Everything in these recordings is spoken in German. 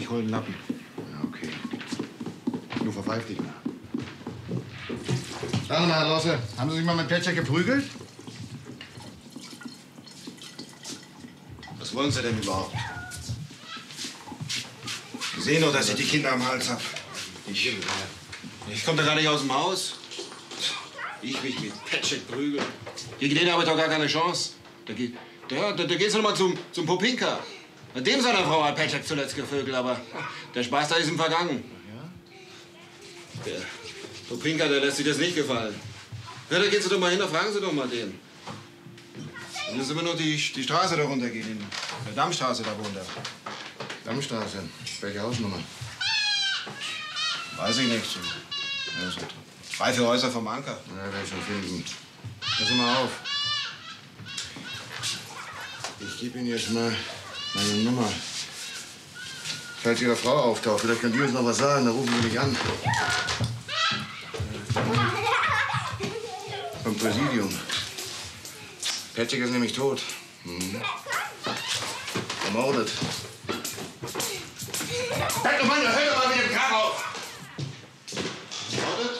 ich hol einen Lappen. Ja, okay. Du verpfeif dich mal. Sagen Sie mal, Herr Losse, haben Sie sich mal mit Petschek geprügelt? Was wollen Sie denn überhaupt? Sie sehen doch, dass ich die Kinder am Hals hab. Ich komme da gar nicht aus dem Haus. Ich mich mit Petschek prügeln. Gegen den habe ich doch gar keine Chance. Da geht's doch mal zum Popinka. Mit dem seiner Frau hat Petschek zuletzt gevögelt, aber der Spaß da ist ihm vergangen. Der Popinka, der lässt sich das nicht gefallen. Ja, da gehen Sie doch mal hin, da fragen Sie doch mal den. Dann müssen wir nur die Straße da runtergehen, die Dammstraße da runter. Dammstraße. Welche Hausnummer? Weiß ich nicht. Ja, so 3, 4 Häuser vom Anker. Na, werde ich schon finden. Pass mal auf. Ich gebe Ihnen jetzt mal meine Nummer. Falls Ihre Frau auftaucht, vielleicht kann die uns noch was sagen, dann rufen Sie mich an. Vom Präsidium. Petschek ist nämlich tot. Ermordet. Halt doch mal, hör doch mal mit dem Kram auf! Ermordet?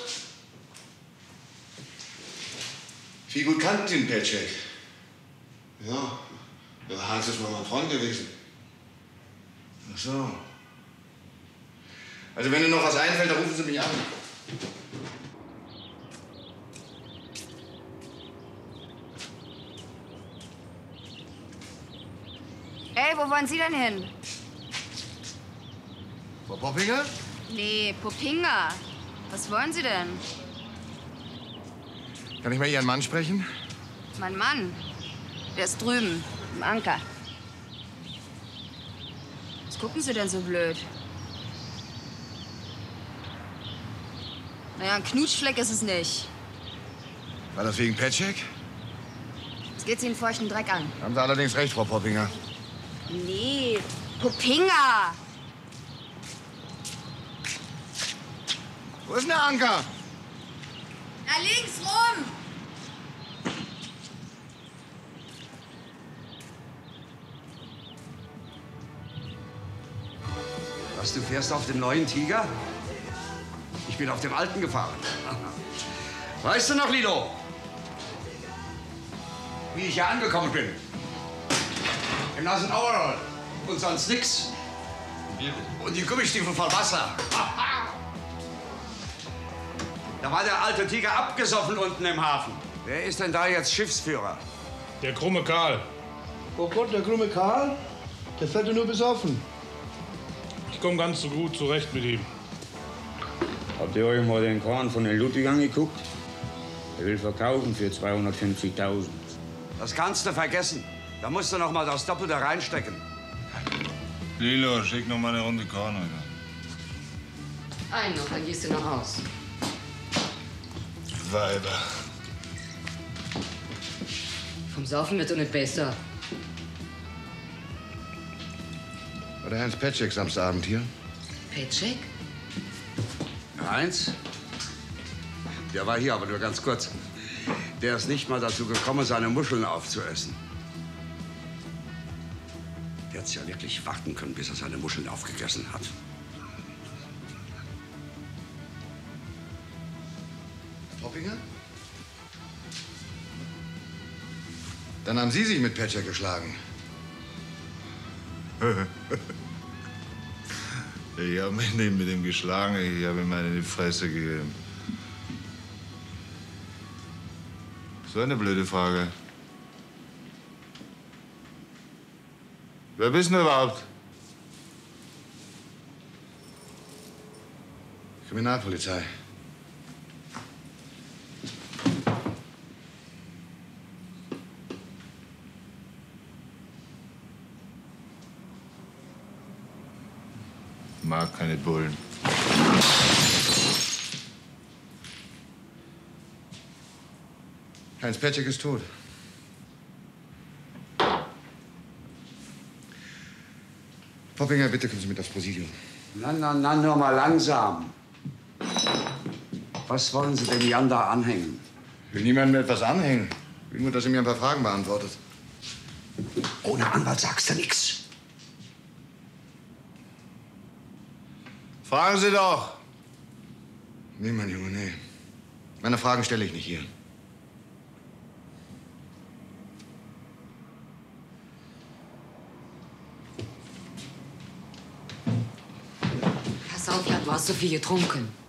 Wie gut kannten Sie den Petschek? Ja, Hans ist mal mein Freund gewesen. Ach so. Also wenn Ihnen noch was einfällt, dann rufen Sie mich an. Hey, wo wollen Sie denn hin? Frau Poppinger? Nee, Popinga. Was wollen Sie denn? Kann ich mal Ihren Mann sprechen? Mein Mann. Der ist drüben, im Anker. Was gucken Sie denn so blöd? Naja, ein Knutschfleck ist es nicht. War das wegen Petschek? Was geht Sie einen feuchten Dreck an? Haben Sie allerdings recht, Frau Poppinger. Nee, Popinga. Wo ist denn der Anker? Da links rum. Was, du fährst auf dem neuen Tiger? Ich bin auf dem alten gefahren. Weißt du noch, Lilo, wie ich hier angekommen bin? Im nassen Overall und sonst nix. Und die Gummistiefel voll Wasser. Da war der alte Tiger abgesoffen unten im Hafen. Wer ist denn da jetzt Schiffsführer? Der krumme Karl. Oh Gott, der krumme Karl? Der fährt ja nur besoffen. Ich komme ganz so gut zurecht mit ihm. Habt ihr euch mal den Kahn von den Ludwig angeguckt? Er will verkaufen für 250.000. Das kannst du vergessen. Da musst du noch mal das Doppelte reinstecken. Lilo, schick noch mal eine Runde Korn, Alter. Einen noch, dann gehst du nach Haus. Weiber. Vom Saufen wird doch nicht besser. War der Heinz Petschek Samstagabend hier? Petschek? Heinz? Der war hier, aber nur ganz kurz. Der ist nicht mal dazu gekommen, seine Muscheln aufzuessen. Der hätte ja wirklich warten können, bis er seine Muscheln aufgegessen hat. Poppinger? Dann haben Sie sich mit Petschek geschlagen. Ich habe mich nicht mit ihm geschlagen, ich habe ihm eine in die Fresse gegeben. So eine blöde Frage. Wer bist du überhaupt? Kriminalpolizei. Mag keine Bullen. Heinz Petschek ist tot. Poppinger, bitte kommen Sie mit aufs Präsidium. Na, nur mal langsam. Was wollen Sie dem Jan da anhängen? Ich will niemandem etwas anhängen. Ich will nur, dass er mir ein paar Fragen beantwortet. Ohne Anwalt sagst du nichts. Fragen Sie doch. Nee, mein Junge, nee. Meine Fragen stelle ich nicht hier. Pass auf, ja, du hast so viel getrunken.